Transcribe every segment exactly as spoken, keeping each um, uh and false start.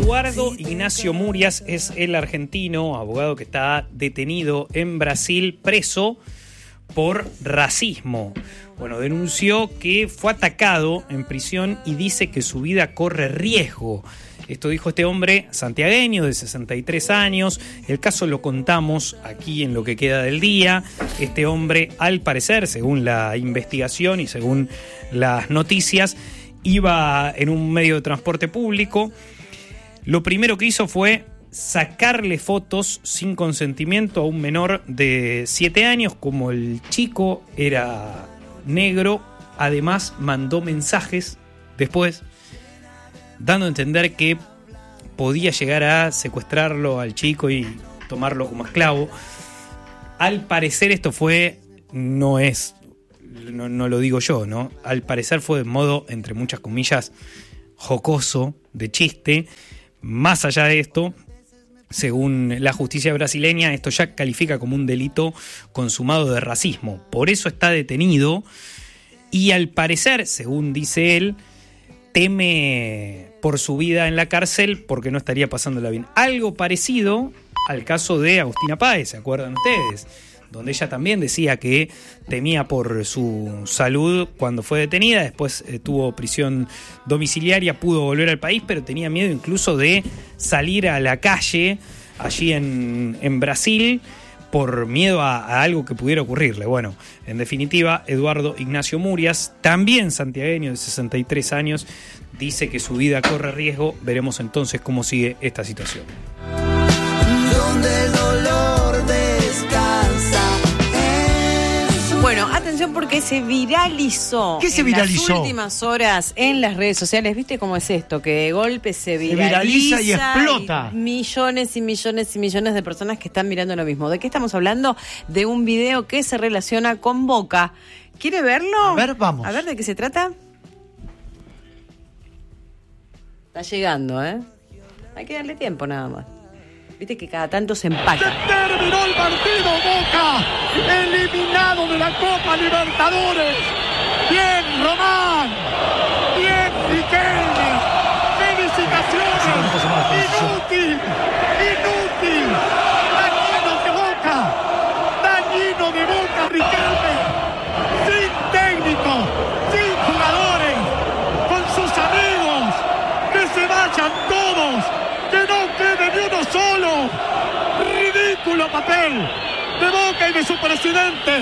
Eduardo Ignacio Murias es el argentino, abogado que está detenido en Brasil, preso por racismo. Bueno, denunció que fue atacado en prisión y dice que su vida corre riesgo. Esto dijo este hombre santiagueño de sesenta y tres años. El caso lo contamos aquí en Lo que queda del día. Este hombre, al parecer, según la investigación y según las noticias, iba en un medio de transporte público. Lo primero que hizo fue sacarle fotos sin consentimiento a un menor de siete años. Como el chico era negro, además mandó mensajes después dando a entender que podía llegar a secuestrarlo al chico y tomarlo como esclavo. Al parecer esto fue, no es, no, no lo digo yo, ¿no? Al parecer fue de modo, entre muchas comillas, jocoso, de chiste. Más allá de esto, según la justicia brasileña, esto ya califica como un delito consumado de racismo. Por eso está detenido y al parecer, según dice él, teme por su vida en la cárcel porque no estaría pasándola bien. Algo parecido al caso de Agustina Páez, ¿se acuerdan ustedes? Donde ella también decía que temía por su salud cuando fue detenida. Después eh, tuvo prisión domiciliaria, pudo volver al país, pero tenía miedo incluso de salir a la calle allí en, en Brasil por miedo a, a algo que pudiera ocurrirle. Bueno, en definitiva, Eduardo Ignacio Murias, también santiagueño de sesenta y tres años, dice que su vida corre riesgo. Veremos entonces cómo sigue esta situación. Donde el dolor descansa. Bueno, atención porque se viralizó. ¿Qué se en viralizó? las últimas horas en las redes sociales. ¿Viste cómo es esto? Que de golpe se viraliza, se viraliza y explota. Y millones y millones y millones de personas que están mirando lo mismo. ¿De qué estamos hablando? De un video que se relaciona con Boca. ¿Quiere verlo? A ver, vamos. A ver, ¿de qué se trata? Está llegando, ¿eh? Hay que darle tiempo nada más. Viste que cada tanto se empata. Se terminó el partido, Boca, eliminado de la Copa Libertadores. Bien, Román. Bien, Riquelme. Felicitaciones. Inútil, inútil. Dañino de Boca. Dañino de Boca, Riquelme. Sin técnico, sin jugadores, con sus amigos. Que se vayan todos. Que no quede ni uno solo. Ridículo papel de Boca y de su presidente.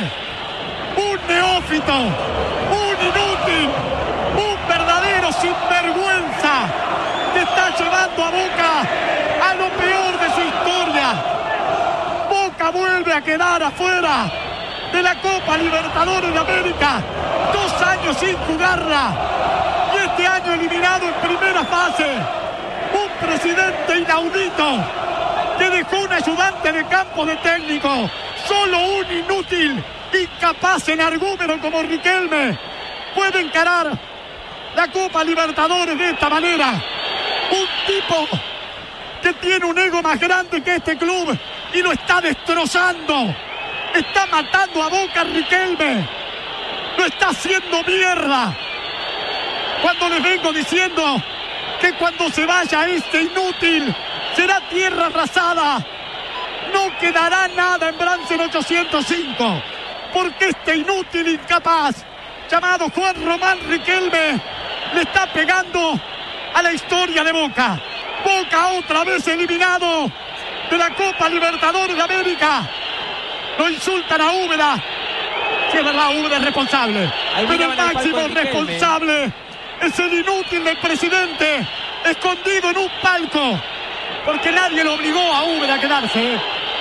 Un neófito, un inútil, un verdadero sinvergüenza que está llevando a Boca a lo peor de su historia. Boca vuelve a quedar afuera de la Copa Libertadores de América. Dos años sin jugarla y este año eliminado en primera fase. Un presidente inaudito que dejó un ayudante de campo de técnico, solo un inútil, incapaz energúmeno como Riquelme puede encarar la Copa Libertadores de esta manera. Un tipo que tiene un ego más grande que este club y lo está destrozando. Está matando a Boca, Riquelme. Lo está haciendo mierda. Cuando les vengo diciendo que cuando se vaya este inútil será tierra arrasada, no quedará nada en Bransen ochocientos cinco, porque este inútil incapaz llamado Juan Román Riquelme le está pegando a la historia de Boca. Boca otra vez eliminado de la Copa Libertadores de América. Lo insultan a Úbeda. Sí, es verdad, Úbeda es responsable, pero el máximo responsable es el inútil del presidente, escondido en un palco, porque nadie lo obligó a Úbeda a quedarse.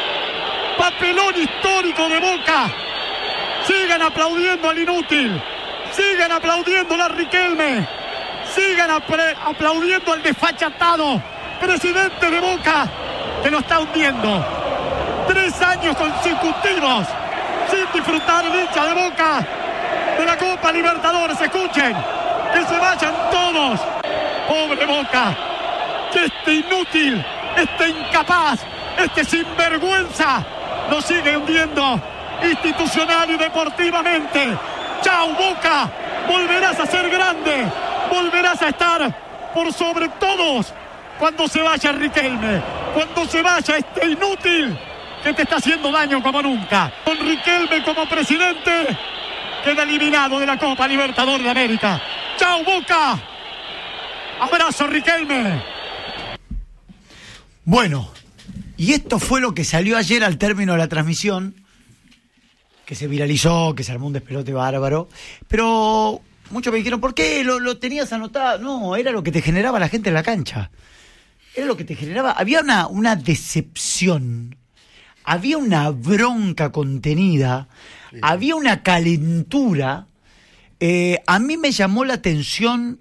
Papelón histórico de Boca. Sigan aplaudiendo al inútil, sigan aplaudiendo a Riquelme, sigan apre- aplaudiendo al desfachatado presidente de Boca que lo está hundiendo. Tres años consecutivos sin disfrutar el hincha de Boca de la Copa Libertadores. Escuchen, que se vayan todos. Pobre Boca, que este inútil, este incapaz, este sinvergüenza lo sigue hundiendo institucional y deportivamente. Chau, Boca, volverás a ser grande, volverás a estar por sobre todos cuando se vaya Riquelme, cuando se vaya este inútil que te está haciendo daño como nunca. Con Riquelme como presidente, queda eliminado de la Copa Libertadores de América. ¡Chao, Boca! ¡Abrazo, Riquelme! Bueno, y esto fue lo que salió ayer al término de la transmisión, que se viralizó, que se armó un despelote bárbaro, pero muchos me dijeron, ¿por qué lo, lo tenías anotado? No, era lo que te generaba la gente en la cancha. Era lo que te generaba. Había una, una decepción, había una bronca contenida, sí. Había una calentura. Eh, a mí me llamó la atención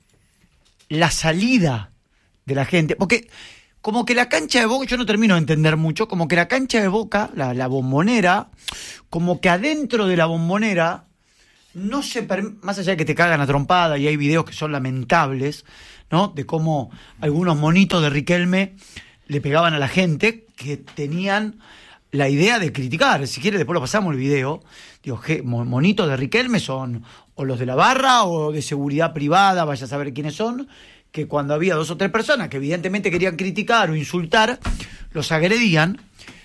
la salida de la gente, porque como que la cancha de Boca, yo no termino de entender mucho, como que la cancha de Boca, la, la bombonera, como que adentro de la bombonera, no se perm- más allá de que te cagan a trompada, y hay videos que son lamentables, ¿no? De cómo algunos monitos de Riquelme le pegaban a la gente que tenían la idea de criticar. Si quiere, después lo pasamos el video. Digo, ¿qué monitos de Riquelme son? O los de la barra, o de seguridad privada, vaya a saber quiénes son, que cuando había dos o tres personas que evidentemente querían criticar o insultar, los agredían.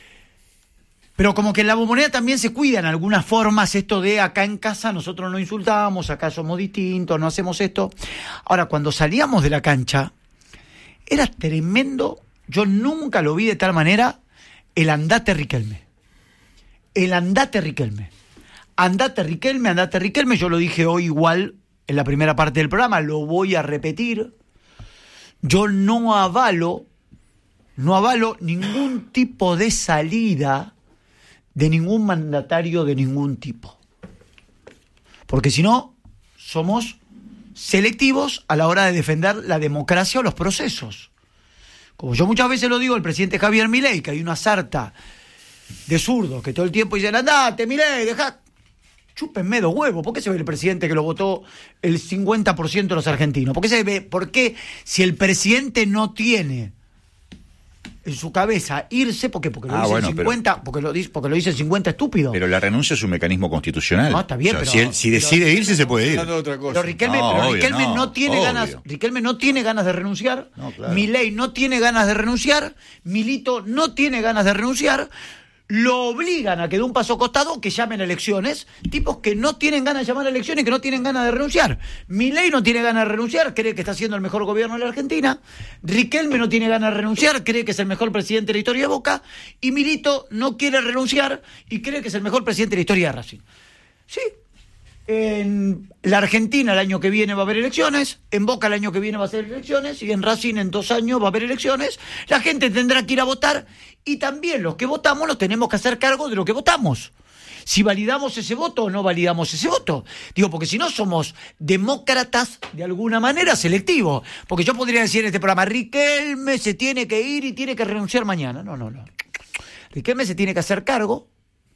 Pero como que en la bombonera también se cuidan algunas formas esto de acá en casa nosotros no insultamos, acá somos distintos, no hacemos esto. Ahora, cuando salíamos de la cancha, era tremendo, yo nunca lo vi de tal manera, el andate Riquelme. El andate Riquelme. Andate Riquelme, andate Riquelme, yo lo dije hoy igual en la primera parte del programa, lo voy a repetir. Yo no avalo, no avalo ningún tipo de salida de ningún mandatario de ningún tipo. Porque si no, somos selectivos a la hora de defender la democracia o los procesos. Como yo muchas veces lo digo, el presidente Javier Milei, que hay una sarta de zurdos que todo el tiempo dicen, andate Milei, dejá, chúpenme dos huevos. ¿Por qué se ve el presidente que lo votó el cincuenta por ciento de los argentinos? ¿Por qué se ve? ¿Por qué si el presidente no tiene en su cabeza irse, porque porque lo ah, dice bueno, el cincuenta, pero, porque lo dice, porque lo dice el cincuenta estúpido. Pero la renuncia es un mecanismo constitucional. No, está bien, o sea, pero si, él, si decide pero, irse se puede ir. Otra cosa. Pero Riquelme, No, pero obvio, Riquelme no, no, tiene obvio. ganas, Riquelme no tiene ganas de renunciar, No, claro. Milei no tiene ganas de renunciar, Milito no tiene ganas de renunciar. Lo obligan a que dé un paso costado, que llamen a elecciones, tipos que no tienen ganas de llamar a elecciones, que no tienen ganas de renunciar. Milei no tiene ganas de renunciar, cree que está haciendo el mejor gobierno de la Argentina. Riquelme no tiene ganas de renunciar, cree que es el mejor presidente de la historia de Boca. Y Milito no quiere renunciar y cree que es el mejor presidente de la historia de Racing. Sí. En la Argentina el año que viene va a haber elecciones, en Boca el año que viene va a haber elecciones y en Racing en dos años va a haber elecciones. La gente tendrá que ir a votar y también los que votamos nos tenemos que hacer cargo de lo que votamos. Si validamos ese voto o no validamos ese voto. Digo, porque si no somos demócratas de alguna manera selectivos. Porque yo podría decir en este programa, Riquelme se tiene que ir y tiene que renunciar mañana. No, no, no. Riquelme se tiene que hacer cargo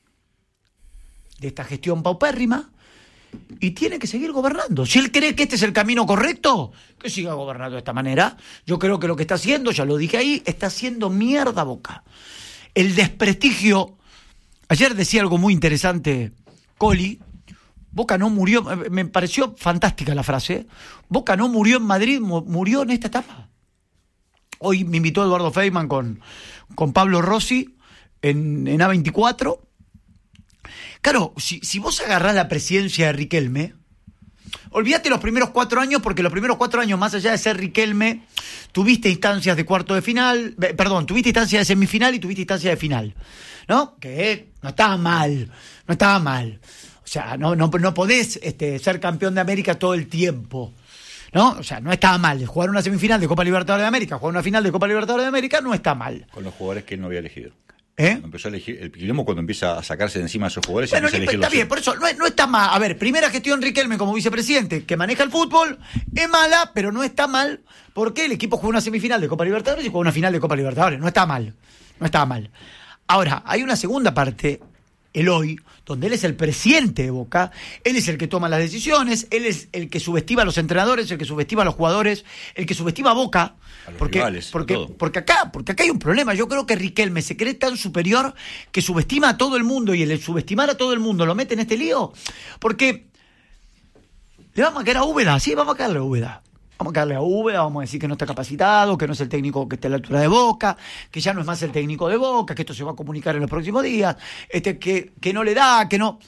de esta gestión paupérrima y tiene que seguir gobernando. Si él cree que este es el camino correcto, que siga gobernando de esta manera. Yo creo que lo que está haciendo, ya lo dije ahí, está haciendo mierda Boca. El desprestigio. Ayer decía algo muy interesante Coli. Boca no murió, me pareció fantástica la frase. Boca no murió en Madrid, murió en esta etapa. Hoy me invitó Eduardo Feynman con, con Pablo Rossi en, en A veinticuatro. Claro, si, si vos agarrás la presidencia de Riquelme, olvídate los primeros cuatro años, porque los primeros cuatro años, más allá de ser Riquelme, tuviste instancias de cuarto de final, eh, perdón, tuviste instancias de semifinal y tuviste instancias de final, ¿no? Que no estaba mal, no estaba mal. O sea, no, no, no podés este, ser campeón de América todo el tiempo, ¿no? O sea, no estaba mal. Jugar una semifinal de Copa Libertadores de América, jugar una final de Copa Libertadores de América, no está mal. Con los jugadores que él no había elegido. ¿Eh? Cuando empezó a elegir, el quilombo cuando empieza a sacarse de encima a esos jugadores, bueno, empieza a está elegirlos. bien, por eso no, no está mal. A ver, primera gestión Riquelme como vicepresidente, que maneja el fútbol, es mala, pero no está mal, porque el equipo juega una semifinal de Copa Libertadores y juega una final de Copa Libertadores. No está mal, no está mal. Ahora, hay una segunda parte, el hoy, donde él es el presidente de Boca, él es el que toma las decisiones, él es el que subestima a los entrenadores, el que subestima a los jugadores, el que subestima a Boca, a los porque, rivales, porque, todo. porque acá, porque acá hay un problema. Yo creo que Riquelme se cree tan superior que subestima a todo el mundo, y el subestimar a todo el mundo lo mete en este lío, porque le vamos a caer a Úbeda, sí, vamos a caerle a Úbeda. Vamos a darle a Úbeda, vamos a decir que no está capacitado, que no es el técnico que está a la altura de Boca, que ya no es más el técnico de Boca, que esto se va a comunicar en los próximos días, este que, que no le da, que no...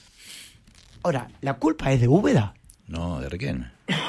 Ahora, ¿la culpa es de Úbeda? No, de Riquelme.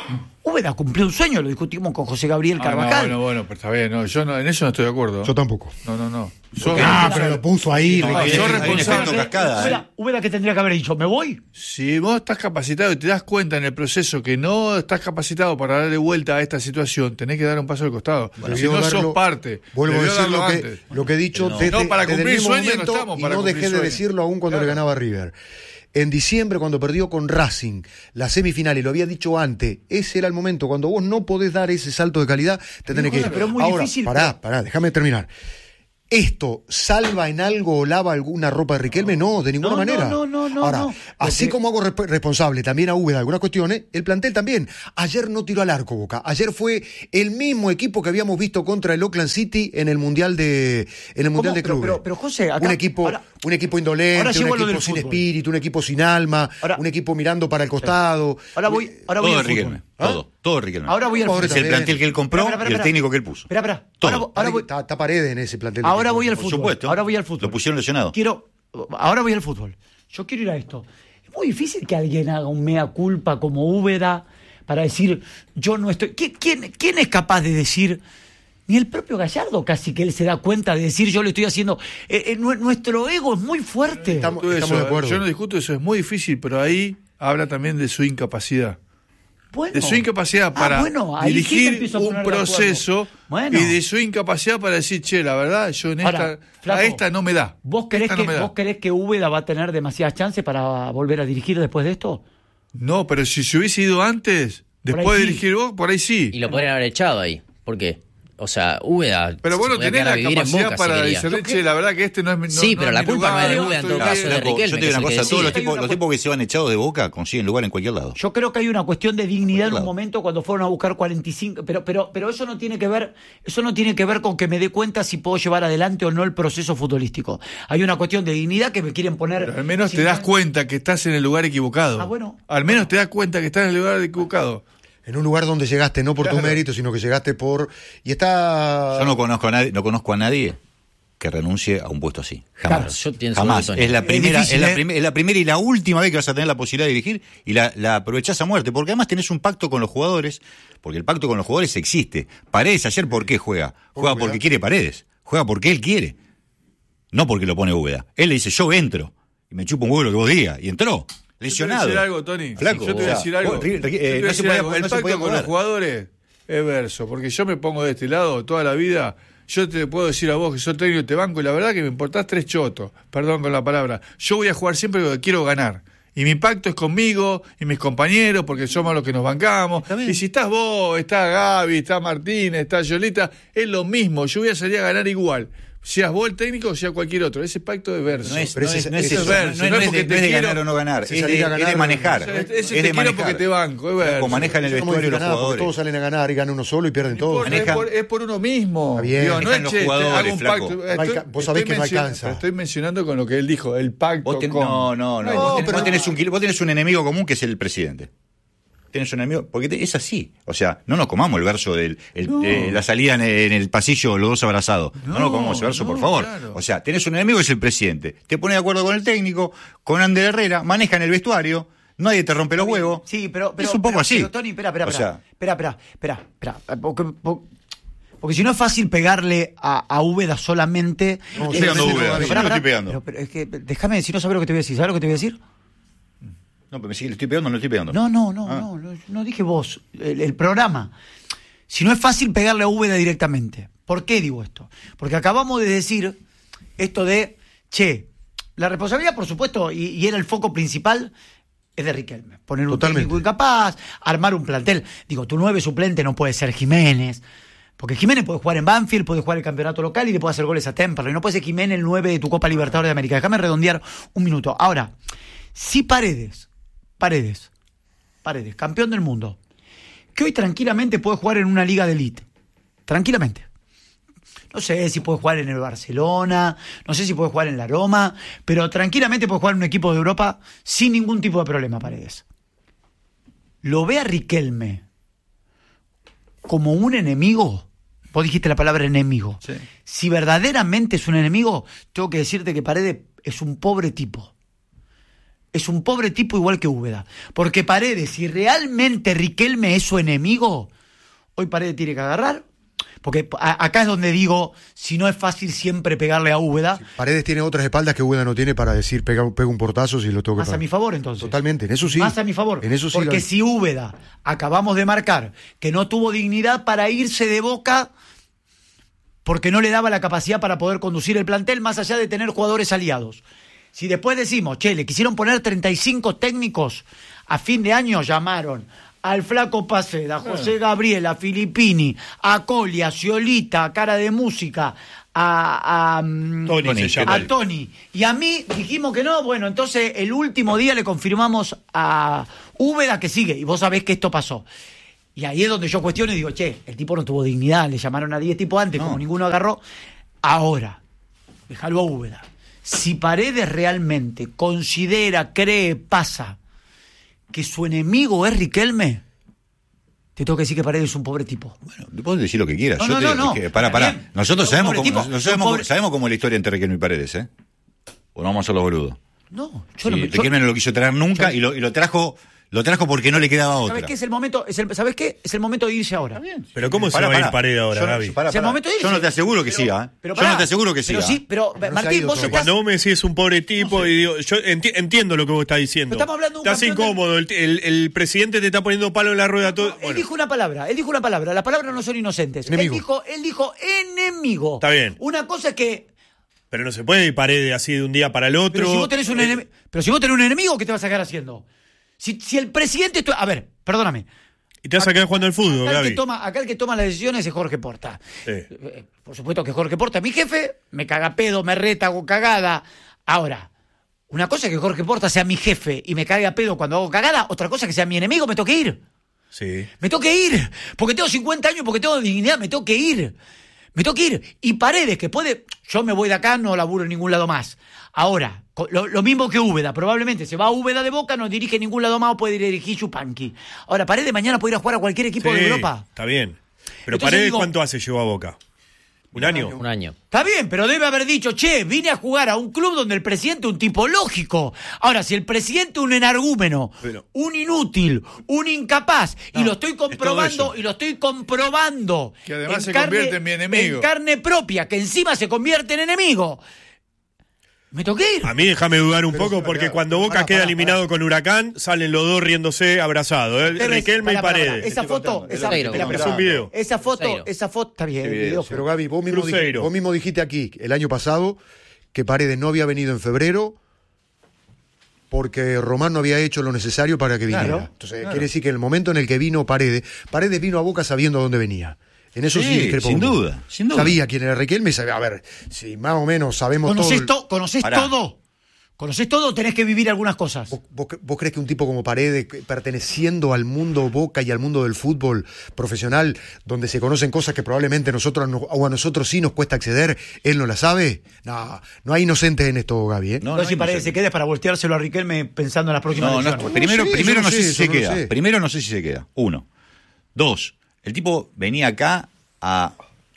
Úbeda cumplió un sueño, lo discutimos con José Gabriel Ah, Carvajal. no, bueno, bueno, pero está bien, no, yo no, en eso no estoy de acuerdo. Yo tampoco. No, no, no. Yo, Ah, pero lo puso ahí. No, Riquelme. yo hay un responsable. efecto cascada. ¿eh? Úbeda, Úbeda, ¿qué tendría que haber dicho? ¿Me voy? Si vos estás capacitado y te das cuenta en el proceso que no estás capacitado para darle vuelta a esta situación, tenés que dar un paso al costado. Bueno, si debió no darlo- sos parte. Vuelvo a debió decir darlo lo que, antes. lo que he dicho No. desde, No, para desde el cumplir mismo sueños no momento, estamos y para no cumplir dejé de sueños. decirlo aún cuando Claro. le ganaba River. En diciembre, cuando perdió con Racing la semifinal, y lo había dicho antes, ese era el momento. Cuando vos no podés dar ese salto de calidad, te tenés que ir. pero es muy Ahora, difícil, pará, pero- pará, déjame terminar. ¿Esto salva en algo o lava alguna ropa de Riquelme? No, de ninguna No, no, manera. no, no, no, Ahora, no. así Porque- como hago resp- responsable también a Úbeda de algunas cuestiones, el plantel también. Ayer no tiró al arco, Boca. Ayer fue el mismo equipo que habíamos visto contra el Oakland City en el Mundial de en el Mundial de Pero- Clubes. pero- pero, José, acá- un equipo ahora- un equipo indolente, ahora un llego a lo equipo del sin fútbol. espíritu, un equipo sin alma, Ahora- un equipo mirando para el costado. Ahora voy, ahora voy Todo al de Riquelme. fútbol. ¿Ah? Todo. Todo de Riquelme. Ahora voy al Pobre es fútbol. el también. plantel que él compró Espera, espera, y el espera. técnico que él puso. Espera, espera. Todo. Ahora, ahora voy, Está, está Paredes en ese plantel. de ahora equipo. voy al Por fútbol. supuesto. Ahora voy al fútbol. Lo pusieron lesionado. Quiero, ahora voy al fútbol. Yo quiero ir a esto. Es muy difícil que alguien haga un mea culpa como Úbeda para decir, yo no estoy... ¿Qui- ¿Quién, quién es capaz de decir? Ni el propio Gallardo casi que él se da cuenta de decir, yo le estoy haciendo... Eh, eh, nu- nuestro ego es muy fuerte. Estamos- Todo eso, de acuerdo. Yo no discuto eso, es muy difícil, pero ahí habla también de su incapacidad. Bueno. De su incapacidad Ah, para bueno, ahí sí me dirigir empiezo a un poner de acuerdo. proceso Bueno. y de su incapacidad para decir, che, la verdad, yo en Ahora, esta, Flaco, a esta no me da. ¿Vos creés, Esta que, no me da. ¿Vos creés que Úbeda va a tener demasiadas chances para volver a dirigir después de esto? No, pero si se hubiese ido antes, Por después ahí de sí. dirigir vos, por ahí sí. Y lo podrían haber echado ahí. ¿Por qué? O sea, Úbeda. Pero vos no se podía tenés quedar a la vivir en capacidad Boca, para si quería. discernir, che, la verdad que este no es mi no, Sí, no pero es la mi culpa lugar, no es de no Úbeda en estoy todo caso, bien. de Flaco, Riquelme, yo te que digo una es el que cosa, todos los decide. tipos, los tipos que se van echados de Boca consiguen lugar en cualquier lado. Yo creo que hay una cuestión de dignidad en Claro. un momento cuando fueron a buscar cuarenta y cinco, pero pero pero eso no tiene que ver, eso no tiene que ver con que me dé cuenta si puedo llevar adelante o no el proceso futbolístico. Hay una cuestión de dignidad que me quieren poner. Pero al menos si te das me- cuenta que estás en el lugar equivocado. Ah, bueno. Al menos te das cuenta que estás en el lugar equivocado. En un lugar donde llegaste no por tu Claro. mérito, sino que llegaste por... Y está... Yo no conozco a nadie, no conozco a nadie que renuncie a un puesto así. Jamás. Claro, yo pienso Jamás. igual que Es la Tony. primera, Es es, difícil, la ¿eh? prim- es la primera y la última vez que vas a tener la posibilidad de dirigir y la, la aprovechás a muerte, porque además tenés un pacto con los jugadores, porque el pacto con los jugadores existe. Paredes ayer, ¿por qué juega? Juega porque quiere Paredes, juega porque él quiere, no porque lo pone Úbeda. Él le dice, yo entro, y me chupo un huevo lo que vos digas, y entró. Lesionado. Yo te voy a decir algo, Tony. Flaco, Yo te voy a o sea, decir algo. vos, Ri- Ri- Yo te eh, voy a no se decir podía- algo. no El se pacto podía con los mover. jugadores es verso, porque yo me pongo de este lado toda la vida. Yo te puedo decir a vos que soy técnico de te banco y la verdad que me importás tres chotos, perdón con la palabra. Yo voy a jugar siempre porque quiero ganar. Y mi pacto es conmigo y mis compañeros porque somos los que nos bancamos. Y si estás vos, está Gaby, está Martínez, está Yolita, es lo mismo. Yo voy a salir a ganar igual. Seas vos el técnico o sea cualquier otro. Ese pacto es verso. No es, Pero no ese- es, no es ese eso, es no, verso, no es- no es no es porque de, te no es de quiero- ganar o no ganar, si es salir de, a ganar, es de manejar. o sea, ese es te de quiero manejar. porque te banco, es verso. Como manejan el Eso no vestuario los modifica nada, porque jugadores. todos salen a ganar y gana uno solo y pierden todos. No importa, es, Manejan- por, es por uno mismo. Está bien. Digo, no Manejan es los che, te jugadores, hago un flaco. pacto. No alca- vos sabés que no mencionando- alcanza. Estoy mencionando con lo que él dijo, el pacto Vos ten- con... no, no, no. No, vos, tenés, pero- vos tenés un, quil- vos tenés un enemigo común que es el presidente. Tenés un enemigo, porque te- es así. O sea, no nos comamos el verso de la salida en el, en el pasillo, los dos abrazados. No, No, nos comamos ese verso, no, por favor. claro. O sea, tenés un enemigo que es el presidente. Te pones de acuerdo con el técnico, con Ander Herrera, manejan el vestuario, nadie te rompe los huevos. Sí, pero, pero es un poco pero- así. pero, Tony, espera, espera, O espera. sea, espera, espera, espera, espera, porque, porque- porque si no es fácil pegarle a, a Úbeda solamente. No, estoy pegando solamente Úbeda, no, yo Pará, no pará, estoy pegando. Pero, pero es que déjame decir, no sabes lo que te voy a decir. ¿Sabes lo que te voy a decir? No, pero me sigue, le estoy pegando, no le estoy pegando. No, no, no, Ah. no, no, no dije vos, el, el programa. Si no es fácil pegarle a Úbeda directamente. ¿Por qué digo esto? Porque acabamos de decir esto de, che, la responsabilidad, por supuesto, y, y era el foco principal, es de Riquelme. Poner un Totalmente. técnico incapaz, armar un plantel. Digo, tu nueve suplente no puede ser Jiménez. Porque Jiménez puede jugar en Banfield, puede jugar el campeonato local y le puede hacer goles a Temperley. No puede ser Jiménez el nueve de tu Copa Libertadores de América. Déjame redondear un minuto. Ahora, si Paredes, Paredes, Paredes, campeón del mundo, que hoy tranquilamente puede jugar en una liga de élite. Tranquilamente. No sé si puede jugar en el Barcelona, no sé si puede jugar en la Roma, pero tranquilamente puede jugar en un equipo de Europa sin ningún tipo de problema, Paredes. Lo ve a Riquelme como un enemigo, vos dijiste la palabra enemigo, Sí. si verdaderamente es un enemigo, tengo que decirte que Paredes es un pobre tipo. Es un pobre tipo igual que Úbeda. Porque Paredes, si realmente Riquelme es su enemigo, hoy Paredes tiene que agarrar. Porque a- acá es donde digo, si no es fácil siempre pegarle a Úbeda, Paredes tiene otras espaldas que Úbeda no tiene para decir pega, pega un portazo si lo tengo que más a parar. mi favor entonces. Totalmente, en eso sí. Más a mi favor. En eso sí. Porque la- si Úbeda, acabamos de marcar, que no tuvo dignidad para irse de Boca porque no le daba la capacidad para poder conducir el plantel más allá de tener jugadores aliados. Si después decimos, che, le quisieron poner treinta y cinco técnicos, a fin de año llamaron al Flaco Paceda, a José Gabriel, a Filippini, a Coli, a Ciolita, a Cara de Música, a, a, mm, Tony, Tony, se llama. a Tony. Y a mí dijimos que no, bueno, entonces el último día le confirmamos a Úbeda que sigue, y vos sabés que esto pasó. Y ahí es donde yo cuestiono y digo, che, el tipo no tuvo dignidad, le llamaron a diez tipos antes, No. como ninguno agarró. Ahora, déjalo a Úbeda. Si Paredes realmente considera, cree, pasa que su enemigo es Riquelme, te tengo que decir que Paredes es un pobre tipo. Bueno, puedes decir lo que quieras. No, Yo no, te- no, no. es que, pará, Está pará. bien. Nosotros Un sabemos pobre cómo, tipo, nosotros un sabemos, pobre- sabemos cómo es la historia entre Riquelme y Paredes, ¿eh? O no vamos a ser los boludos. No, yo Sí, no me... yo- Riquelme no lo quiso traer nunca yo- y, lo, y lo trajo lo trajo porque no le quedaba otra. ¿Sabes qué es el momento? Es el, ¿Sabes qué? Es el momento de irse ahora. Pero ¿cómo se Pará, va a ir pará. Paredes ahora, Yo no- Gaby? pará, Es el pará. momento de irse. Yo no te aseguro que Pero- siga, ¿eh? pero Yo pará, no te aseguro que siga. Pero sí, pero se ha Martín, ido vos todavía. estás... Cuando vos me decís un pobre tipo, y digo, yo enti- entiendo lo que vos estás diciendo. Pero estamos hablando de un Estás campeón del- incómodo, el, el- el presidente te está poniendo palo en la rueda todo. Él Bueno, dijo una palabra, él dijo una palabra, las palabras no son inocentes. Enemigo. Él dijo, él dijo enemigo. Está bien. Una cosa es que, pero no se puede ir Paredes así de un día para el otro. pero si vos tenés un Eh, enemigo, pero si vos tenés un enemigo, ¿qué te vas a quedar haciendo? Si, si el presidente, esto- a ver, perdóname. Y te vas a quedar jugando al fútbol, Acá el, que Gaby. toma, acá el que toma las decisiones es Jorge Porta. Sí. Eh, Por supuesto que Jorge Porta es mi jefe, me caga pedo, me reta, hago cagada. Ahora, una cosa es que Jorge Porta sea mi jefe y me caga pedo cuando hago cagada, otra cosa es que sea mi enemigo, me tengo que ir. Sí. Me tengo que ir, porque tengo cincuenta años, porque tengo dignidad, me tengo que ir. Me tengo que ir. Y Paredes, que puede, yo me voy de acá, no laburo en ningún lado más. Ahora, co- lo, lo mismo que Úbeda, probablemente se va a Úbeda de Boca, no dirige en ningún lado más o puede dirigir Chupanqui. Ahora, Paredes mañana puede ir a jugar a cualquier equipo Sí, de Europa. Está bien. Pero Entonces Paredes, digo- ¿cuánto hace llegó a Boca? ¿Un año? Un año. Está bien, pero debe haber dicho, che, vine a jugar a un club donde el presidente es un tipo lógico. Ahora, si el presidente es un enargúmeno, Pero- un inútil, un incapaz, y No, lo estoy es todo comprobando, eso. y lo estoy comprobando. Que además se convierte en mi enemigo. En carne propia, que encima se convierte en enemigo. Me toqué ir. A mí déjame dudar un Pero poco es una porque cagada. cuando Boca Pará, queda pará, eliminado pará. con Huracán, salen los dos riéndose abrazados. ¿eh? Ustedes- Riquelme y pará, pará, pará. Paredes. Esa foto, esa, Cruzeiro. espera, espera, Es un video. esa foto, Cruzeiro. esa foto, está bien, Sí, el video, video, sí. Pero Gaby, vos mismo, dijiste, Cruzeiro. vos mismo dijiste aquí, el año pasado, que Paredes no había venido en febrero porque Román no había hecho lo necesario para que viniera. Claro, Entonces, quiere decir que en el momento en el que vino Paredes, Paredes vino a Boca sabiendo a dónde venía. En eso sí, Sí, discrepo sin con vos. duda, sin duda. Sabía quién era Riquelme y sabía, a ver, si más o menos sabemos todo. ¿Conocés, el- to- conocés Pará. todo? ¿Conocés todo o tenés que vivir algunas cosas? ¿Vos, vos, vos crees que un tipo como Paredes, que- perteneciendo al mundo Boca y al mundo del fútbol profesional, donde se conocen cosas que probablemente nosotros no- o a nosotros sí nos cuesta acceder, él no la sabe? No, no hay inocentes en esto, Gaby, ¿eh? No, No, no si hay Paredes inocente. se quede para volteárselo a Riquelme pensando en las próximas No, no, elecciones. primero, No sé, primero yo no no sé sé, si yo se no lo queda. sé. Primero no sé si se queda. Uno. Dos. El tipo venía acá a,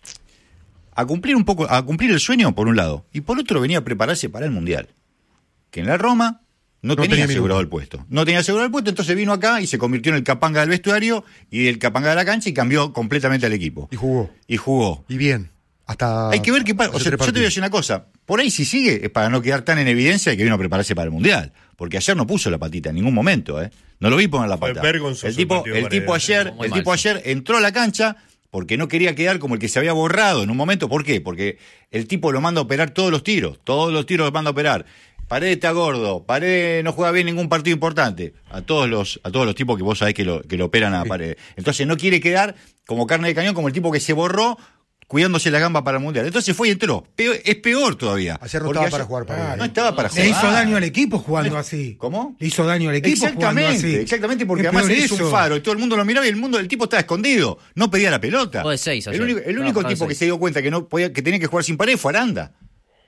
a cumplir un poco, a cumplir el sueño por un lado. Y por otro venía a prepararse para el Mundial. Que en la Roma no, No tenía, tenía asegurado minuto. el puesto. No tenía asegurado el puesto, entonces vino acá y se convirtió en el capanga del vestuario y del capanga de la cancha y cambió completamente al equipo. Y jugó. Y jugó. Y bien. Hasta. Hay que ver qué pasa. O hace sea, tres yo te voy a partidos. decir una cosa. Por ahí si sigue es para no quedar tan en evidencia de que vino a prepararse para el Mundial. Porque ayer no puso la patita en ningún momento, ¿eh? No lo vi poner la Fue pata. vergonzoso El tipo, el partido el de tipo Paredes. ayer, Muy el mal, tipo sí. ayer entró a la cancha porque no quería quedar como el que se había borrado en un momento. ¿Por qué? Porque el tipo lo manda a operar todos los tiros. Todos los tiros lo manda a operar. Paredes está gordo, Paredes no juega bien ningún partido importante. A todos los, a todos los tipos que vos sabés que lo, que lo operan a Paredes. Entonces no quiere quedar como carne de cañón, como el tipo que se borró cuidándose la gamba para el Mundial. Entonces fue y entró. Peor- es peor todavía. Ayer no Porque estaba para jugar Paredes. No estaba para jugar. Le hizo daño al equipo jugando así. ¿Cómo? Le hizo daño al equipo jugando Exactamente, así. exactamente, porque Es además peor es un eso. faro y todo el mundo lo miraba y el mundo el tipo estaba escondido, no pedía la pelota. Jugó de seis el ayer. único, el No, único jugó de tipo que seis. se dio cuenta que no podía, que tenía que jugar sin Paredes fue Aranda.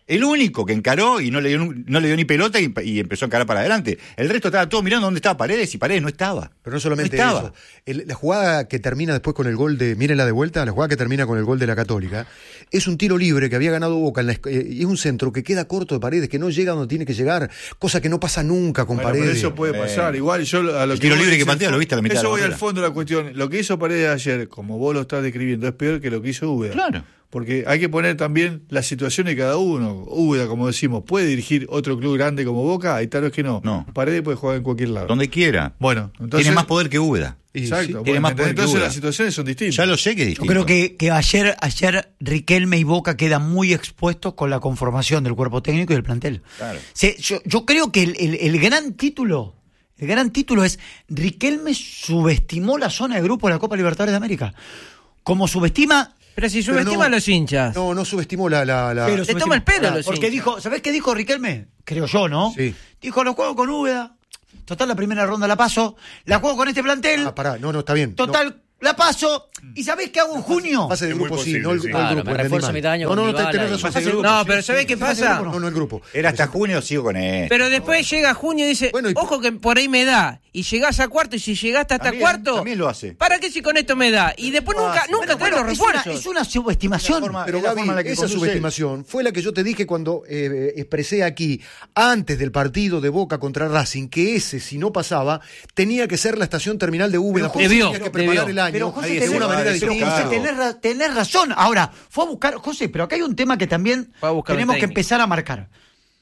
El único que encaró y no le dio, no le dio ni pelota y, y empezó a encarar para adelante. El resto estaba todo mirando dónde estaba Paredes y Paredes no estaba. Pero no solamente no estaba. eso. El, la jugada que termina después con el gol de... Mírenla de vuelta, la jugada que termina con el gol de la Católica. Es un tiro libre que había ganado Boca en la, eh, y es un centro que queda corto de Paredes, que no llega donde tiene que llegar. Cosa que no pasa nunca con bueno, Paredes. Pero eso puede pasar. Eh, Igual yo a lo el que tiro libre que patea, lo viste a la mitad. Eso voy de al fondo de la cuestión. Lo que hizo Paredes ayer, como vos lo estás describiendo, es peor que lo que hizo Úbeda. Claro. Porque hay que poner también la situación de cada uno. Úbeda, como decimos, ¿puede dirigir otro club grande como Boca? Y tal vez que no. No. Paredes puede jugar en cualquier lado. Donde quiera. Bueno, entonces... Tiene más poder que Úbeda. Exacto. Sí, bueno, tiene más poder entonces que Úbeda. Las situaciones son distintas. Ya lo sé que es distinto. Yo creo que, que ayer, ayer Riquelme y Boca quedan muy expuestos con la conformación del cuerpo técnico y del plantel. Claro. Se, yo, yo creo que el, el, el gran título... El gran título es Riquelme subestimó la zona de grupo de la Copa Libertadores de América. Como subestima... Pero si subestima no, a los hinchas. No, no subestimó la... la, la... Pero Le toma el pelo a los Porque hinchas. dijo, ¿sabés qué dijo Riquelme? Creo yo, ¿no? Sí. Dijo, lo juego con Úbeda. Total, la primera ronda la paso. La juego con este plantel. Ah, pará, no, no, está bien. Total, no. la paso. ¿Y sabés qué hago en junio? Fase de Es grupo muy sí, posible, no el, sí. no el Claro, grupo. me refuerzo entendí mitad mal. año No, no, con no, tenés Dybala y- razón. Fase de grupo. No, pero ¿sabés qué pasa? No, no el grupo. Era hasta junio, sigo con él. Pero después llega junio y dice, Bueno, y- ojo que por ahí me da. Y llegás a cuarto y si llegaste hasta También, cuarto, también lo hace. ¿para qué si con esto me da? Y después nunca, hace. nunca Bueno, traes bueno, los es una, refuerzos. es una subestimación. forma- Pero es la Gaby, forma en la que esa conduce subestimación fue la que yo te dije cuando eh, expresé aquí, antes del partido de Boca contra Racing, que ese, si no pasaba, tenía que ser la estación terminal de Úbeda. Pero porque debió, tenía que preparar debió. el año Pero José, Ahí de tenés, una se va, manera ese pero, distinta. José, tenés, ra- tenés razón. Ahora, fue a buscar, José, pero acá hay un tema que también Fue a buscar tenemos un que técnico. empezar a marcar.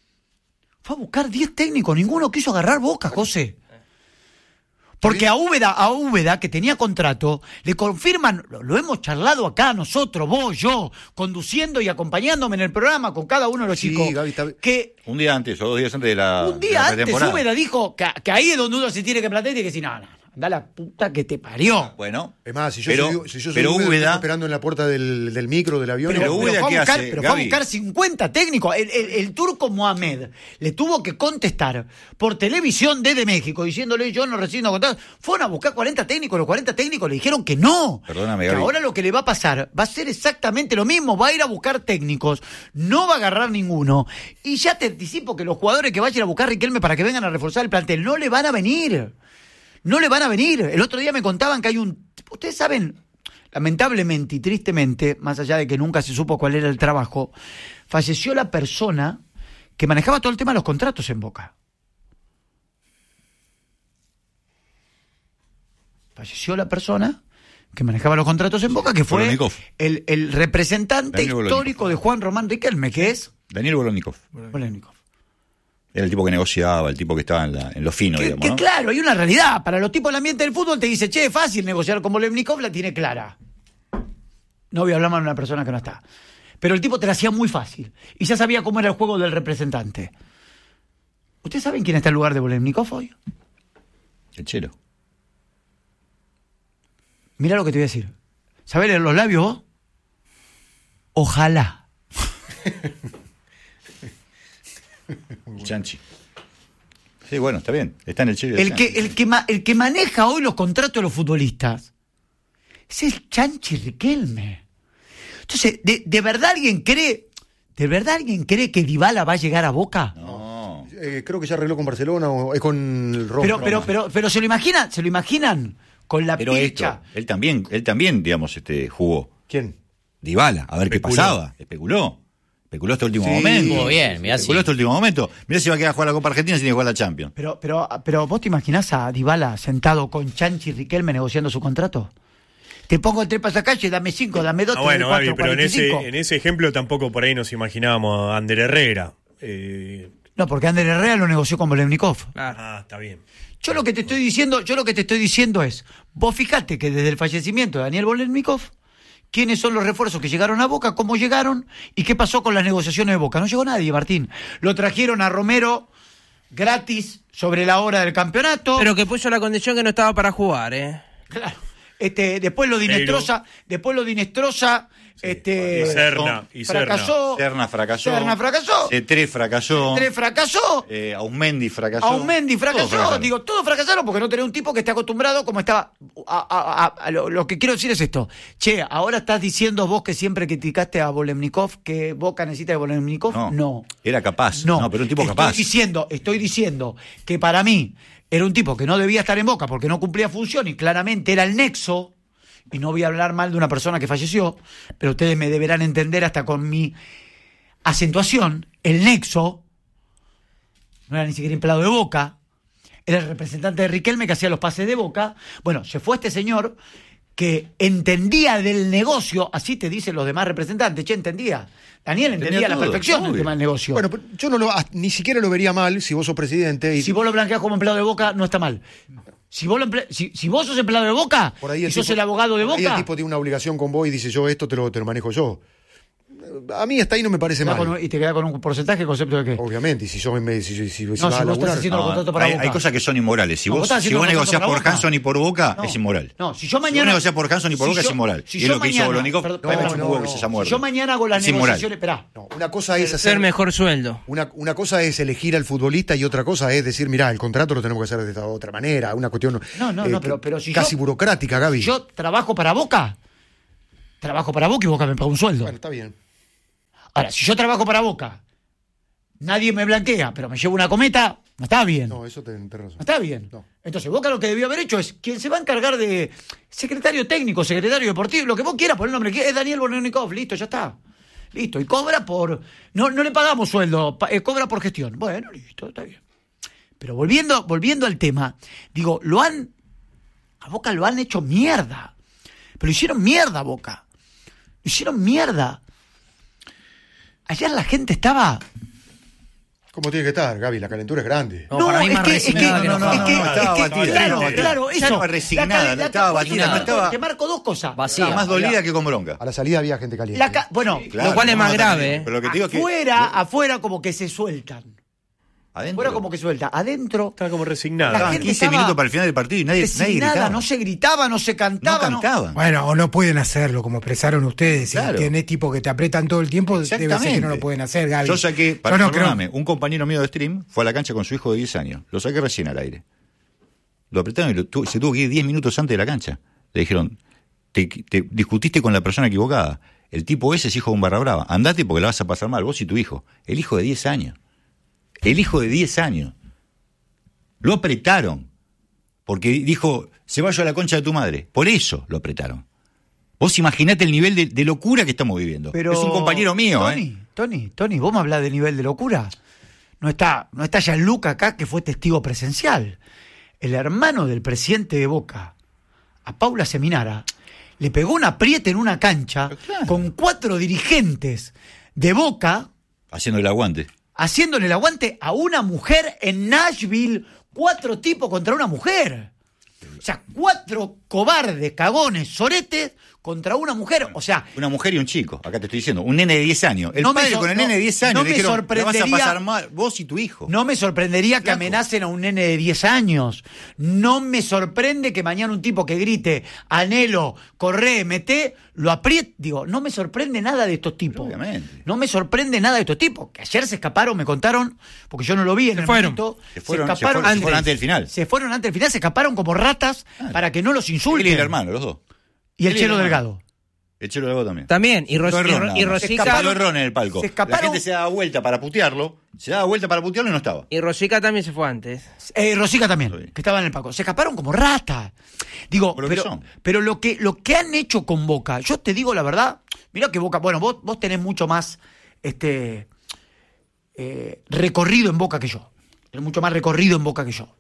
Fue a buscar diez técnicos, ninguno quiso agarrar Boca, José. Porque a Úbeda, a Úbeda, que tenía contrato, le confirman, lo, lo hemos charlado acá nosotros, vos, yo, conduciendo y acompañándome en el programa con cada uno de los Sí, chicos, Gaby, está- que Un día antes o dos días antes de la un de día la antes pretemporada. Úbeda dijo que, que ahí es donde uno se tiene que plantear y tiene que decir, no, no, no, anda la puta que te parió. Bueno, Es más, si yo pero, soy, si yo soy pero Úbeda, Úbeda, estoy esperando en la puerta del, del micro, del avión. Pero y- Úbeda, fue a ¿qué buscar, hace, pero fue a Gaby? buscar cincuenta técnicos. El, el- el turco Mohamed le tuvo que contestar por televisión desde México diciéndole yo no recibo contratos. Fueron a buscar cuarenta técnicos, los cuarenta técnicos le dijeron que no. Perdóname, Que Gaby. ahora lo que le va a pasar va a ser exactamente lo mismo. Va a ir a buscar técnicos, no va a agarrar ninguno. Y ya te anticipo que los jugadores que vayan a buscar Riquelme para que vengan a reforzar el plantel no le van a venir. No le van a venir. El otro día me contaban que hay un... Ustedes saben, lamentablemente y tristemente, más allá de que nunca se supo cuál era el trabajo, falleció la persona que manejaba todo el tema de los contratos en Boca. Falleció la persona que manejaba los contratos en Boca, que fue Bolonikov. el, el representante Daniel Bolonikov. histórico de Juan Román Riquelme, que es Daniel Bolonikov. Bolonikov. Era el tipo que negociaba, el tipo que estaba en, la, en lo fino, Que, digamos, que ¿no? claro, hay una realidad. Para los tipos del ambiente del fútbol te dice, che, es fácil negociar con Bolonikov, la tiene clara. No voy a hablar mal de una persona que no está. Pero el tipo te la hacía muy fácil. Y ya sabía cómo era el juego del representante. ¿Ustedes saben quién está en lugar de Bolonikov hoy? El Chelo. Mira lo que te voy a decir. ¿Sabés leer los labios vos? Ojalá. Chanchi. Sí, bueno, está bien. Está en el Chelo. y El Chanchi. que, el, que ma- el que maneja hoy los contratos de los futbolistas es el Chanchi Riquelme. Entonces, ¿de, de verdad alguien cree, de verdad alguien cree que Dybala va a llegar a Boca? No. Eh, creo que ya arregló con Barcelona o es con el Roma. Pero, pero, pero, pero se lo imaginan, se lo imaginan con la Pero pilcha. esto, él también, él también, digamos, este, jugó. ¿Quién? Dybala, a ver Especuló. qué pasaba. Especuló. Especuló hasta el último Sí, momento. muy bien, mirá Especuló si- hasta el último momento. Mirá si va a quedar a jugar la Copa Argentina sin ir a jugar la Champions. Pero, pero, pero vos te imaginás a Dybala sentado con Chanchi Riquelme negociando su contrato. Te pongo tres pasacalles, dame cinco, dame dos, Ah, te doy bueno, cuatro, Gaby, pero en cuarenta y ese, cinco. en ese ejemplo tampoco por ahí nos imaginábamos a Ander Herrera. Eh, No, porque Ander Herrera lo negoció con Bolonikov. ah, está bien. Yo lo que te estoy diciendo, yo lo que te estoy diciendo es, vos fijate que desde el fallecimiento de Daniel Bolonikov, quiénes son los refuerzos que llegaron a Boca, cómo llegaron y qué pasó con las negociaciones de Boca. No llegó nadie, Martín. Lo trajeron a Romero gratis sobre la hora del campeonato. Pero que puso la condición que no estaba para jugar, ¿eh? Claro. Este, después lo de Inestrosa, después lo de Inestrosa, Este, Y Serna, y Serna. fracasó. Serna fracasó. Serna fracasó. Cetré fracasó. Cetré fracasó. Eh, Aumendi fracasó. Aumendi fracasó. Todos fracasaron. Digo, todos fracasaron porque no tenés un tipo que esté acostumbrado como estaba. A, a- a- a lo, lo que quiero decir es esto. Che, ahora estás diciendo vos que siempre criticaste a Volemnikov que Boca necesita de Volemnikov. No. No. Era capaz. No, No, pero un tipo estoy capaz. Diciendo, estoy diciendo que para mí era un tipo que no debía estar en Boca porque no cumplía función y claramente era el nexo. Y no voy a hablar mal de una persona que falleció, pero ustedes me deberán entender hasta con mi acentuación. El nexo no era ni siquiera empleado de Boca, era el representante de Riquelme que hacía los pases de Boca. Bueno, se fue este señor que entendía del negocio, así te dicen los demás representantes, che, entendía. Daniel entendía, Entendía a la todo, perfección el obvio. tema del negocio. Bueno, pero yo no lo, ni siquiera lo vería mal si vos sos presidente. Y Si vos lo blanqueás como empleado de Boca, no está mal. Si vos, lo emple- si, si vos sos empleado de Boca por ahí y el sos tipo- el abogado de por ahí el Boca, tipo tiene una obligación con vos y dice, yo esto te lo, te lo manejo yo. A mí hasta ahí no me parece te queda mal. con un- y te queda con un porcentaje, ¿concepto de qué? Obviamente, y si yo me, si, si, si, si No, vas si a vos estás laburar- haciendo los contratos para hay, Boca. hay cosas que son inmorales. Si No, vos vos, estás si haciendo vos los negociás contratos por para Hanson y por Boca, No. es inmoral. No, si yo Si mañana. vos negociás por Hanson y por si Boca, yo- es inmoral. si y yo es lo que hizo mañana- Volonikov. perdón, Para mí me no, chupa un huevo no, que se no. haya muerto. Si yo mañana hago las Es inmoral. negociaciones. Esperá. No, una cosa es Ser hacer mejor sueldo. Una, una cosa es elegir al futbolista y otra cosa es decir, mirá, el contrato lo tenemos que hacer de esta otra manera, una cuestión No, no, eh, no, pero, pero si casi yo, burocrática, Gaby. Yo trabajo para Boca. Trabajo para Boca y Boca me paga un sueldo. Bueno, está bien. Ahora, si yo trabajo para Boca, nadie me blanquea, pero me llevo una cometa, no está bien. No, eso te, te razón. No está bien. No. Entonces, Boca lo que debió haber hecho es quien se va a encargar de secretario técnico, secretario deportivo, lo que vos quieras, poner el nombre que es Daniel Volemnikov, listo, ya está. Listo, y cobra por. No, no le pagamos sueldo, pa- eh, cobra por gestión. Bueno, listo, está bien. Pero volviendo, volviendo al tema, digo, lo han. A Boca lo han hecho mierda. Pero hicieron mierda a Boca. Lo hicieron mierda. Ayer la gente estaba. ¿Cómo tiene que estar, Gaby? La calentura es grande. No, para mí más resignada que no, no, enojada. no, que- no, estaba es que, batida, claro, estaba claro, batida. eso. Estaba resignada, La ca- la estaba ca- batida, te estaba- Te marco dos cosas. Vacía. Estaba más dolida que con bronca. A la salida había gente caliente. La ca- bueno, Claro, Lo cual es no, más no, grave, también. ¿eh? Pero lo que te digo es que. afuera, afuera como que se sueltan. Adentro. Afuera como que suelta. Adentro. Estaba como La resignada. Estaban gente quince estaba minutos para el final del partido y nadie, nadie resignada, gritaba. no se gritaba, no se No cantaba. cantaban. Bueno, o no pueden hacerlo, como expresaron ustedes. Si Claro. tenés tipo que te apretan todo el tiempo, debe ser que no Exactamente. lo pueden hacer, Gaby. Yo saqué, para Yo no creo. perdóname, un compañero mío de stream fue a la cancha con su hijo de diez años. Lo saqué recién al aire. Lo apretaron y lo tu- se tuvo que ir diez minutos antes de la cancha. Le dijeron, te, te discutiste con la persona equivocada. El tipo ese es hijo de un barra brava. Andate porque la vas a pasar mal, vos y tu hijo. El hijo de diez años. El hijo de diez años. Lo apretaron. Porque dijo, se vaya a la concha de tu madre. Por eso lo apretaron. Vos imaginate el nivel de, de locura que estamos viviendo. Pero, es un compañero mío, Tony, ¿eh? Tony, Tony, vos me hablás de nivel de locura. No está, no está Gianluca acá, que fue testigo presencial. El hermano del presidente de Boca, a Paula Seminara, le pegó un apriete en una cancha Claro. con cuatro dirigentes de Boca Haciendo el aguante. haciéndole el aguante a una mujer en Nashville. Cuatro tipos contra una mujer. O sea, cuatro cobardes, cagones, soretes contra una mujer. O sea, Una mujer y un chico, acá te estoy diciendo, un nene de diez años. El No me padre sor- con el no- nene de diez años no le me dijeron, la vas a sorprendería- pasar mal, vos y tu hijo. no me sorprendería que Flaco. amenacen a un nene de diez años. No me sorprende que mañana un tipo que grite, anhelo, corre, mete, lo apriete. Digo, no me sorprende nada de estos tipos. Obviamente. No me sorprende nada de estos tipos. Que ayer se escaparon, me contaron, porque yo no lo vi en Se el fueron. momento. Se fueron, se escaparon fueron- se fueron antes del final. Se fueron antes del final, se escaparon como ratas para que no los Él insulten. y el hermano, los dos. Y el Él y Chelo el Delgado. El Chelo Delgado también. También. Y, Ros- No y, erró Ro- nada y más. Rosica. Se escapó error en el palco. Se escaparon- La gente se daba vuelta para putearlo, se daba vuelta para putearlo y no estaba. Y Rosica también se fue antes. Eh, Rosica también, Sí. que estaba en el Paco. Se escaparon como ratas. Digo, Por lo que pero, son. pero lo que lo que han hecho con Boca, yo te digo la verdad, mira que Boca, bueno, vos, vos tenés mucho más este eh, recorrido en Boca que yo. Tenés mucho más recorrido en Boca que yo.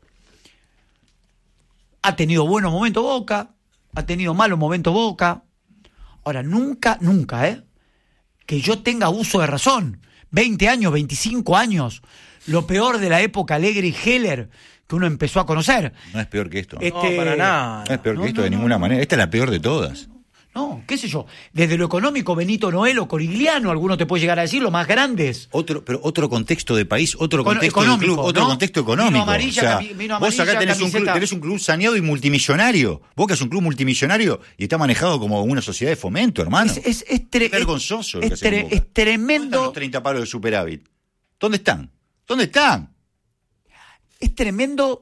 Ha tenido buenos momentos Boca, ha tenido malos momentos Boca. Ahora, nunca, nunca, ¿eh? Que yo tenga uso de razón. veinte años, veinticinco años. Lo peor de la época Alegre y Heller que uno empezó a conocer. No es peor que esto. Este- No, para nada. No es peor No, que esto no, de no, ninguna no. manera. Esta es la peor de todas. No, qué sé yo. Desde lo económico, Benito Noel o Corigliano, alguno te puede llegar a decir, los más grandes. Otro, pero otro contexto de país, otro Econo- contexto de económico, club, otro ¿no? contexto económico. Vino amarilla, O sea, cami- vino vos acá amarilla, tenés un, club, camiseta. tenés un club saneado y multimillonario. Boca es un club multimillonario y está manejado como una sociedad de fomento, hermano. Es, es, es, tre- Es vergonzoso lo es, que hacen en tre- Boca. es ¿Dónde están tremendo. los treinta palos de superávit? ¿Dónde están? ¿Dónde están? Es tremendo.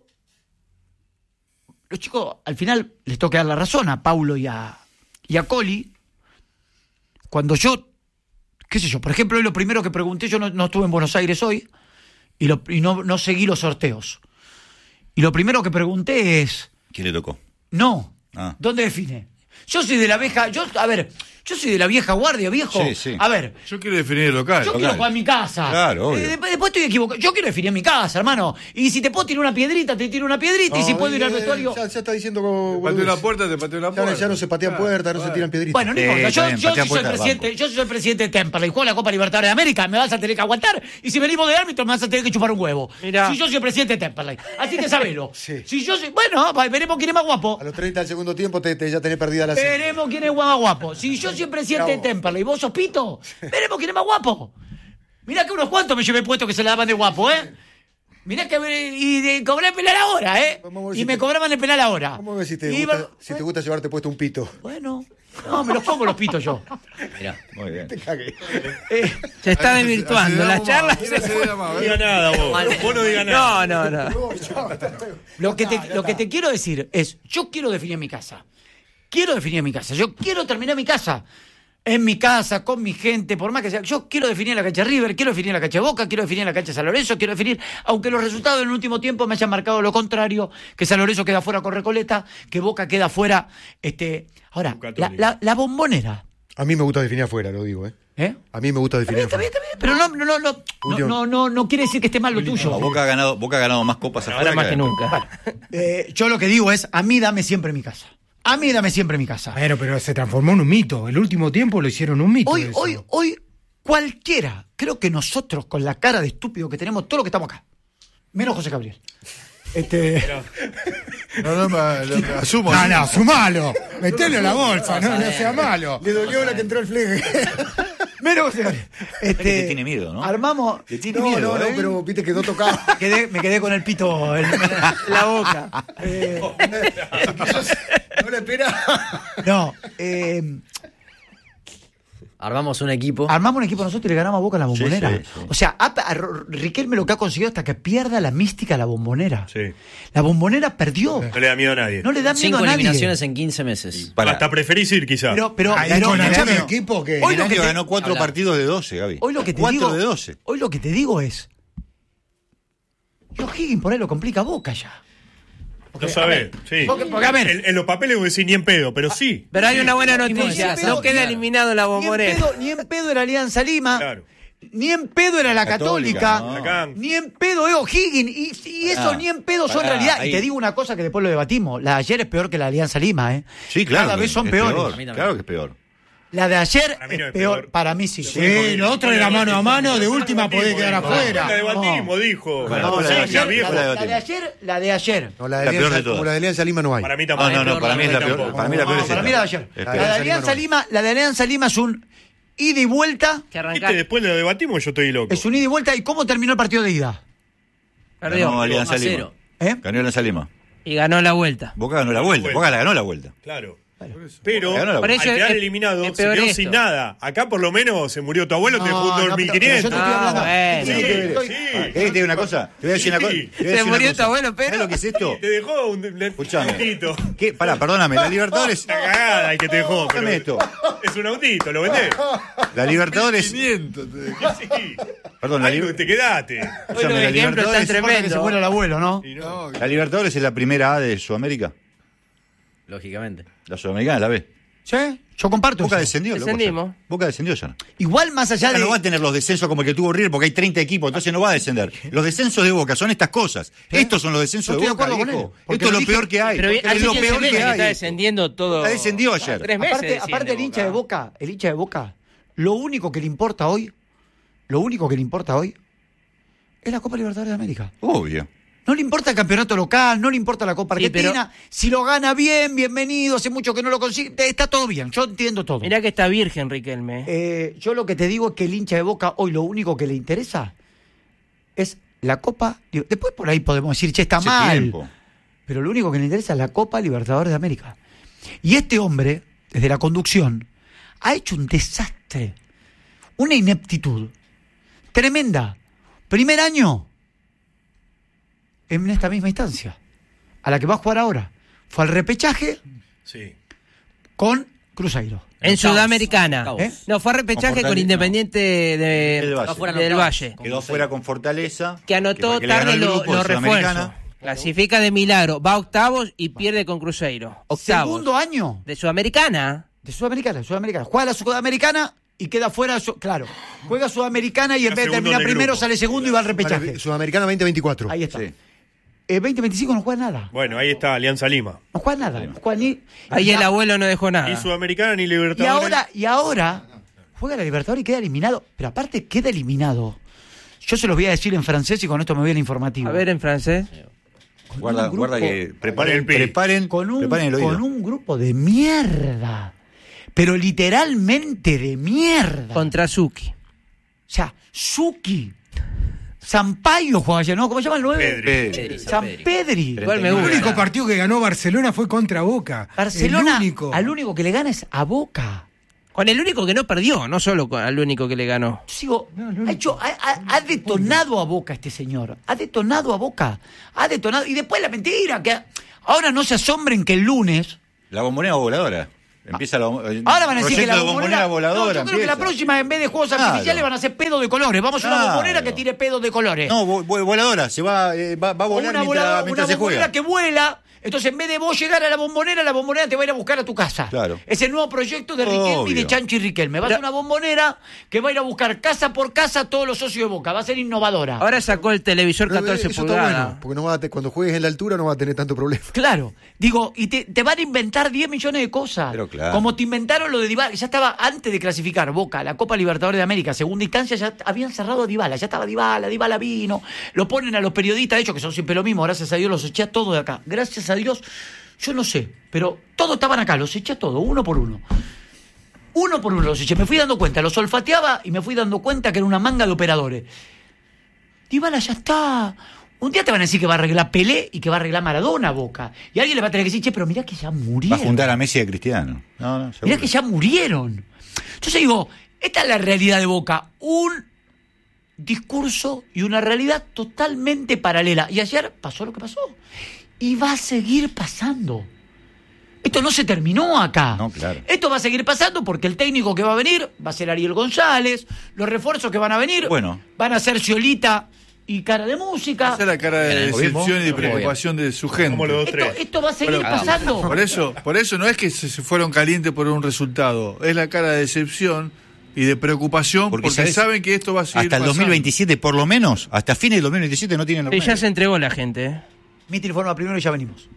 Los chicos, al final, les toca dar la razón a Paulo y a, y a Coli. Cuando yo, qué sé yo, por ejemplo, hoy lo primero que pregunté, yo no, no estuve en Buenos Aires hoy y, lo, y no, no seguí los sorteos. Y lo primero que pregunté es, ¿Quién le tocó? no, Ah. ¿dónde define? Yo soy de la vieja, yo, a ver, yo soy de la vieja guardia, viejo. Sí, sí. A ver, Yo quiero definir el local. yo quiero jugar en mi casa. Claro, obvio. Eh, después, después estoy equivocado. Yo quiero definir mi casa, hermano. Y si te puedo tirar una piedrita, te tiro una piedrita. y si No, puedo ir al eh, vestuario. Ya, ya está diciendo como. Te pateo una puerta, te pateo una Ya, puerta. ya no se patean puertas, no se tiran piedritas. Bueno, no Eh, importa. Yo, está bien, yo patea si soy puerta del presidente, yo si soy presidente de Temperley y juego la Copa Libertadores de América, me vas a tener que aguantar. Y si venimos de árbitro, me vas a tener que chupar un huevo. Mirá. Si yo soy presidente de Temperley. Así que sabelo. Sí. Si yo soy. Bueno, va, veremos quién es más guapo. A los treinta del segundo tiempo te, te- ya tenés perdida la serie. Veremos quién es más guapo. Si yo soy presidente de Temperley y vos sos pito, veremos quién es más guapo. Mirá que unos cuantos me llevé puesto que se la daban de guapo, ¿eh? Mirá que y de, cobré el penal ahora, ¿eh? Vamos a ver Y si me te- cobraban el penal ahora. Vamos a ver si te, Y gusta, va- si te gusta llevarte puesto un pito. Bueno, no, me los pongo los pitos yo. Mirá. Muy bien. Eh, Se está desvirtuando. La charla No se se fue. diga más, No ¿eh? diga nada vos. Vos no digas nada. No, no, no. Lo que, te, lo que te quiero decir es, yo quiero definir mi casa. Quiero definir mi casa. Yo quiero terminar mi casa. En mi casa, con mi gente, por más que sea. Yo quiero definir la cancha River, quiero definir la cancha Boca, quiero definir la cancha San Lorenzo, quiero definir, aunque los resultados en el último tiempo me hayan marcado lo contrario, que San Lorenzo queda fuera con Recoleta, que Boca queda fuera. Este, ahora, la, la, la bombonera. A mí me gusta definir afuera, lo digo, ¿eh? ¿Eh? A mí me gusta Está definir bien, está bien, afuera. está bien, pero no, no, no, no, Julio. no, no, no quiere decir que esté mal lo No, tuyo. Boca ha ganado, Boca ha ganado más copas afuera Ahora más que adentro. nunca. Eh, yo lo que digo es, a mí dame siempre mi casa. A mí dame siempre mi casa. Bueno, pero se transformó en un mito. El último tiempo lo hicieron un mito. Hoy, eso. hoy, hoy, cualquiera, creo que nosotros, con la cara de estúpido que tenemos, todo lo que estamos acá, menos José Gabriel. Este, No, no, me, lo- me asumo. No, no, sumalo. Metelo en la bolsa, no, no sea malo. Le dolió la que entró el fleje. menos José Gabriel. Este, que te tiene miedo, ¿no? Armamos. Te tiene No, miedo, no, no, ¿eh? pero viste, quedó tocado. Me quedé, me quedé con el pito en la boca. Eh, No le espera. no, eh, Armamos un equipo. armamos un equipo nosotros y le ganamos a Boca en la bombonera. Sí, sí, sí. O sea, a, a Riquelme lo que ha conseguido hasta que pierda la mística a la bombonera. Sí. La bombonera perdió. No le da miedo a nadie. No le da miedo Cinco a nadie. eliminaciones en quince meses. Para, Hasta preferís ir, quizá. Pero, pero, Ahí pero, con el escuchame, equipo que. Hoy el lo que año te- ganó cuatro Habla. partidos de doce, Gaby. Hoy lo que te cuatro digo, de doce. Hoy lo que te digo es, los Higgins por ahí lo complica a Boca ya. No sabés, sí. porque- porque, a ver. En, en los papeles vos decís ni en pedo, pero sí. Pero hay una buena Y ni noticia. en pedo- No queda eliminado la Ni en, bombonera. pedo, ni en pedo era Alianza Lima, Claro. ni en pedo era la Católica, Católica, no. Acá. ni en pedo es O'Higgins, y, y eso Ah, ni en pedo son pará, realidad. ahí. Y te digo una cosa que después lo debatimos, la de ayer es peor que la de Alianza Lima, ¿eh? Sí, claro. Cada que vez son es peores. peor, A mí también. Claro que es peor. La de ayer Para mí no es es peor, peor. para mí sí. Sí, lo otro era mano a mano, de última podés quedar La afuera. debatimos, dijo. Bueno, No, la la, de de ayer, ayer, viejo. la la- de la de ayer, la de ayer. No, la de La peor de Alianza, todas. como la de Alianza Lima no hay. Para mí No, tampoco. no, no, para mí es la peor. tampoco. Para mí la peor No, es para esta. mí la de ayer. Es La peor. de Alianza Lima, la de Alianza Lima es un ida y vuelta, Que ¿Viste? arrancar. Después lo debatimos, yo estoy loco. es un ida y vuelta. ¿Y cómo terminó el partido de ida? Perdió. Ganó Alianza a Lima. cero. ¿Eh? Ganó Alianza Lima. Y ganó la vuelta. Boca ganó la vuelta. Boca la ganó la vuelta. Claro. Pero Ganó la Por al eso quedar es- eliminado es se peor quedó esto. sin nada. Acá por lo menos se murió tu abuelo, te No, dejó un no, dos mil pero- pero yo quinientos. te estoy hablando- Ah, Sí, bueno. sí. ¿Querés que te diga una cosa? Te voy a decir una cosa. Sí. te voy a Se decir una murió cosa. tu abuelo, pero- ¿Sabés lo que es esto? Te dejó un, un Escuchame. autito. ¿Qué? Pará, perdóname. La Libertadores. Una cagada el que te dejó. Escuchame Pero esto. es un autito, ¿lo vendés? La Libertadores. quinientos te dejó. Sí. Perdón, la, Algo, Liber- te quedaste. Hoy escuchame, los la ejemplos están Libertadores. Falta que se tremendos. muera el abuelo, ¿no? Y no, La Libertadores es la primera A de Sudamérica. Lógicamente. La Sudamericana, la B. Sí, yo comparto Boca eso. descendió, loco, Descendimos. ya. Boca descendió ya. Igual más allá Boca de... no va a tener los descensos como el que tuvo River porque hay treinta equipos, entonces no va a descender. Los descensos de Boca son estas cosas. Estos son los descensos Yo de estoy de Boca, acuerdo con viejo. él, porque Esto es lo lo dije- peor que hay. Pero es hace lo quince peor meses que que hay. está descendiendo todo. La descendió ayer. Tres meses. Aparte, aparte el desciende hincha de Boca. Boca, el hincha de Boca, lo único que le importa hoy, lo único que le importa hoy es la Copa Libertadores de América. Obvio. No le importa el campeonato local, no le importa la Copa Sí, Argentina. pero- Si lo gana bien, bienvenido. Hace mucho que no lo consigue. Está todo bien, yo entiendo todo. Mirá que está virgen, Riquelme. Eh, yo lo que te digo es que el hincha de Boca hoy lo único que le interesa es la Copa. Después por ahí podemos decir, che, está Hace mal. tiempo. Pero lo único que le interesa es la Copa Libertadores de América. Y este hombre, desde la conducción, ha hecho un desastre. Una ineptitud tremenda. Primer año en esta misma instancia, a la que va a jugar ahora. Fue al repechaje Sí. con Cruzeiro. En Sudamericana. Octavos. ¿Eh? No, fue a repechaje Con con, Fortaleza, Independiente de, Del Valle. Afuera del no, Valle. Quedó fuera con Fortaleza. Que anotó que le ganó tarde el los grupo lo de Sudamericana. refuerzos. Clasifica de milagro. Va a octavos y pierde con Cruzeiro. Octavos. Segundo año De Sudamericana. de Sudamericana. Sudamericana. Juega la Sudamericana y queda fuera. Su- claro, juega Sudamericana y en Queda vez de segundo terminar en el primero grupo. sale segundo y va al repechaje. Para- Sudamericana veinte veinticuatro. Ahí está. Sí. Eh, veinte veinticinco no juega nada. Bueno, ahí está Alianza Lima. No juega nada. No juega ni. Ahí y el a- abuelo no dejó Ni nada. Sudamericana ni Y Libertadores. ahora, y ahora juega la Libertadores y queda eliminado. Pero aparte queda eliminado. Yo se los voy a decir en francés y con esto me voy al informativo. A ver en francés. Guarda, un guarda grupo- que preparen, el pi. preparen, con un, preparen el oído. con un grupo de mierda. Pero literalmente de mierda. Contra Suki. O sea, Suki. Sampaio juega allá, ¿no? ¿Cómo se llama el nueve? Pedri. Pedri, San San Pedri. Pedri. Igual me El gusta. único partido que ganó Barcelona fue contra Boca. Barcelona, El único. al único que le gana es a Boca. Con el único que no perdió, no solo con al único que le ganó. Yo sigo, ha, hecho, ha, ha- ha detonado a Boca este señor. Ha detonado a Boca. Ha detonado. Y después la mentira, que ahora no se asombren que el lunes. La bombonera voladora. Empieza la Ahora van a decir que la proyecto de bombonera. voladora. No, yo creo que la empieza. próxima, en vez de juegos Claro. artificiales, van a hacer pedo de colores. Vamos a una Claro. bombonera que tire pedo de colores. No, vo- vo- voladora. Se va, eh, va, va a O volar una, mientras, voladora- mientras una se bombonera juega. que vuela. Entonces, en vez de vos llegar a la bombonera, la bombonera te va a ir a buscar a tu casa. Claro. Es el nuevo proyecto de Riquelme y Obvio. de Chanchi Riquelme. Va a ser una bombonera que va a ir a buscar casa por casa a todos los socios de Boca. Va a ser innovadora. Ahora sacó el televisor Pero, eh, catorce eso pulgadas. está bueno, porque no va a te- cuando juegues en la altura no va a tener tanto problema. Claro, digo, y te, te van a inventar diez millones de cosas. Pero claro. Como te inventaron lo de Dybala, ya estaba antes de clasificar Boca, la Copa Libertadores de América, segunda instancia, ya habían cerrado a Dybala, ya estaba Dybala, Dybala vino, lo ponen a los periodistas, de hecho, que son siempre lo mismo, gracias a Dios los eché a todos de acá. Gracias a Dios, yo no sé, pero todos estaban acá, los eché a todos, uno por uno. Uno por uno los eché, me fui dando cuenta, los olfateaba y me fui dando cuenta que era una manga de operadores. Dybala ya está. Un día te van a decir que va a arreglar Pelé y que va a arreglar Maradona, Boca. Y alguien le va a tener que decir, che, pero mirá que ya Va a murieron. juntar a Messi y a Cristiano. No, no, Mirá seguro. que ya murieron. Entonces digo, esta es la realidad de Boca. Un discurso y una realidad totalmente paralela. Y ayer pasó lo que pasó. Y va a seguir pasando. Esto no se terminó acá. No, claro. Esto va a seguir pasando porque el técnico que va a venir va a ser Ariel González. Los refuerzos que van a venir Bueno. van a ser Ciolita y cara de música. Esa es la cara de ¿Lo vimos? decepción y de Muy bien. preocupación de su gente. Como los dos, Esto, tres. esto va a seguir Bueno, pasando. Por eso, por eso no es que se se fueron calientes por un resultado, es la cara de decepción y de preocupación porque, ¿sabes? saben que esto va a seguir Hasta el pasando. dos mil veintisiete, por lo menos, hasta fines del dos mil veintisiete no tienen Sí, ya se entregó la gente. ¿eh? Mitre informa primero y ya venimos.